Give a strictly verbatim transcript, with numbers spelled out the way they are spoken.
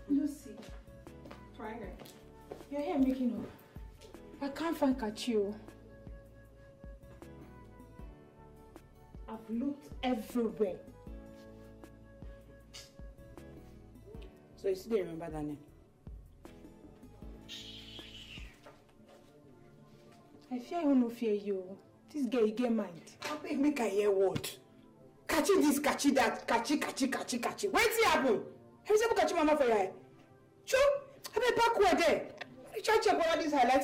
Lucy, Twilight, you're here making up. I can't find Kachi. I've looked everywhere. So you still remember that name? I fear you no fear you. This girl, you get mind. How big make I hear what? Catchy this, catchy that, catchy, catchy, catchy, catchy. Wait till happen. Have you ever catch mama for your eye? Sure? I be backward there. You try to check all these highlights.